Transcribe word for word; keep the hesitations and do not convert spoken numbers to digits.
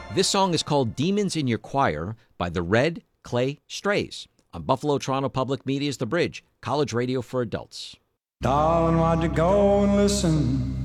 This song is called Demons in Your Choir by the Red Clay Strays on Buffalo Toronto Public Media's The Bridge, college radio for adults. Darling, why'd you go and listen